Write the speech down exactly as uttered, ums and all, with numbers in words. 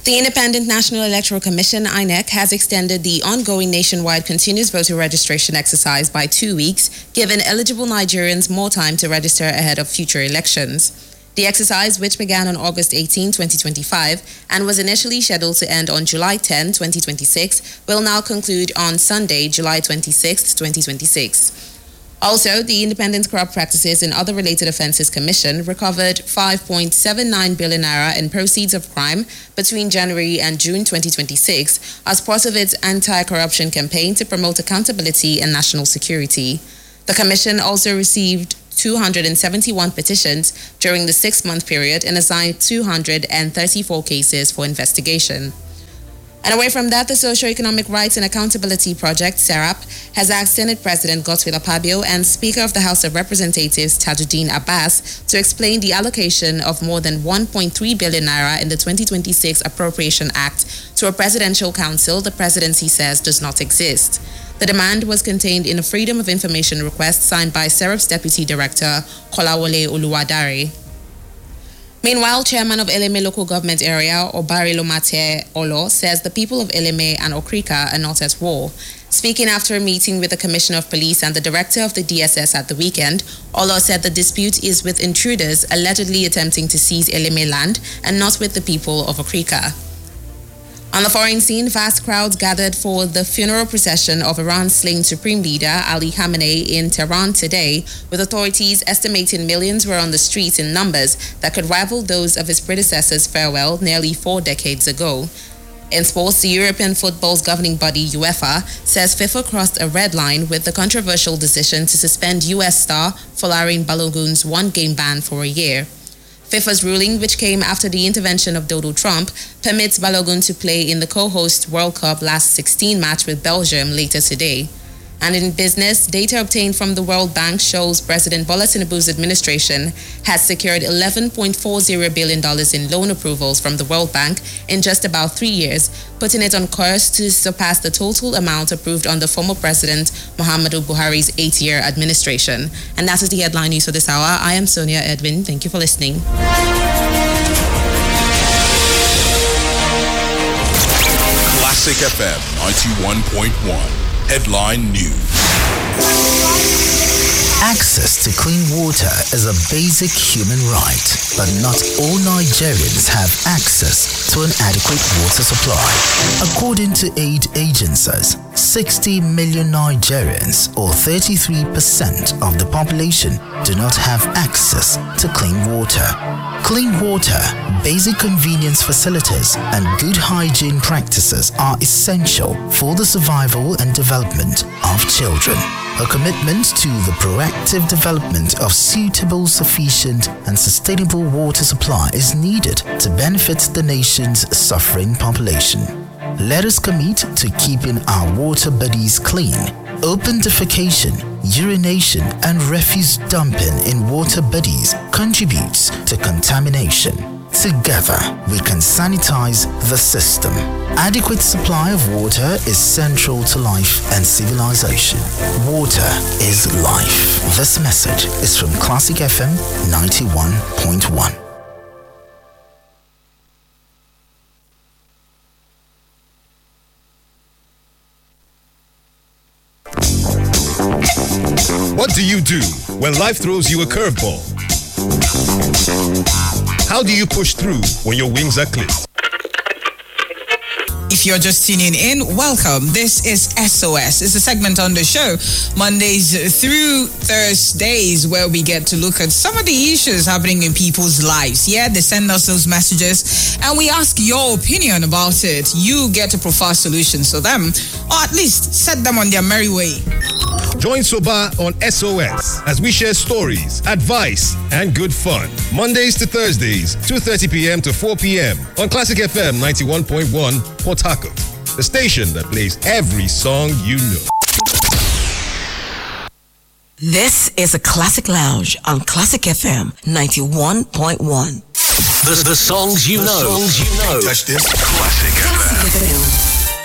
The Independent National Electoral Commission, I N E C, has extended the ongoing nationwide continuous voter registration exercise by two weeks, giving eligible Nigerians more time to register ahead of future elections. The exercise, which began on August eighteenth, twenty twenty-five, and was initially scheduled to end on July tenth, twenty twenty-six, will now conclude on Sunday, July twenty-sixth, twenty twenty-six. Also, the Independent Corrupt Practices and Other Related Offences Commission recovered five point seven nine billion naira in proceeds of crime between January and June twenty twenty-six as part of its anti-corruption campaign to promote accountability and national security. The Commission also received two hundred seventy-one petitions during the six-month period and assigned two hundred thirty-four cases for investigation. And away from that, the Socio-Economic Rights and Accountability Project, SERAP, has asked Senate President Godswill Akpabio and Speaker of the House of Representatives Tajuddin Abbas to explain the allocation of more than one point three billion naira in the twenty twenty-six Appropriation Act to a presidential council the presidency says does not exist. The demand was contained in a Freedom of Information request signed by SERAP's Deputy Director, Kolawole Oluwadare. Meanwhile, Chairman of Eleme Local Government Area, Obari Lomate Olo, says the people of Eleme and Okrika are not at war. Speaking after a meeting with the Commissioner of Police and the Director of the D S S at the weekend, Olo said the dispute is with intruders allegedly attempting to seize Eleme land and not with the people of Okrika. On the foreign scene, vast crowds gathered for the funeral procession of Iran's slain Supreme Leader Ali Khamenei in Tehran today, with authorities estimating millions were on the streets in numbers that could rival those of his predecessor's farewell nearly four decades ago. In sports, the European football's governing body, UEFA, says FIFA crossed a red line with the controversial decision to suspend U S star Folarin Balogun's one-game ban for a year. FIFA's ruling, which came after the intervention of Donald Trump, permits Balogun to play in the co-host World Cup last sixteen match with Belgium later today. And in business, data obtained from the World Bank shows President Bola Tinubu's administration has secured eleven point four zero billion dollars in loan approvals from the World Bank in just about three years, putting it on course to surpass the total amount approved under former President Muhammadu Buhari's eight-year administration. And that is the headline news for this hour. I am Sonia Edwin. Thank you for listening. Classic F M ninety-one point one. Headline News. Access to clean water is a basic human right, but not all Nigerians have access to an adequate water supply. According to aid agencies, sixty million Nigerians, or thirty-three percent of the population, do not have access to clean water. Clean water, basic convenience facilities, and good hygiene practices are essential for the survival and development of children. A commitment to the proactive development of suitable, sufficient, and sustainable water supply is needed to benefit the nation's suffering population. Let us commit to keeping our water bodies clean. Open defecation, urination, and refuse dumping in water bodies contributes to contamination. Together, we can sanitize the system. Adequate supply of water is central to life and civilization. Water is life. This message is from Classic F M ninety-one point one. What do you do when life throws you a curveball? How do you push through when your wings are clipped? If you're just tuning in, welcome. This is S O S. It's a segment on the show, Mondays through Thursdays, where we get to look at some of the issues happening in people's lives. Yeah, they send us those messages, and we ask your opinion about it. You get to provide solutions to them, or at least set them on their merry way. Join Soba on S O S as we share stories, advice, and good fun. Mondays to Thursdays, two thirty p.m. to four p.m. on Classic F M ninety-one point one, Port Harcourt, the station that plays every song you know. This is a Classic Lounge on Classic F M ninety-one point one. The, the songs you know. The songs you know. Touch this. Classic, Classic F M. F M.